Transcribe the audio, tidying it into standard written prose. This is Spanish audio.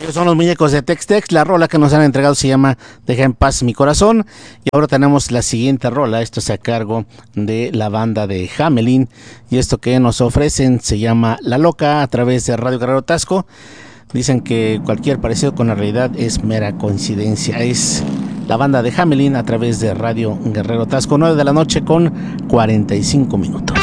Ellos son los muñecos de Tex-Tex. La rola que nos han entregado se llama Deja en paz mi corazón. Y ahora tenemos la siguiente rola. Esto es a cargo de la banda de Hamelin. Y esto que nos ofrecen se llama La Loca a través de Radio Guerrero Tasco. Dicen que cualquier parecido con la realidad es mera coincidencia. Es la banda de Hamelin a través de Radio Guerrero Tasco. 9 de la noche con 45 minutos.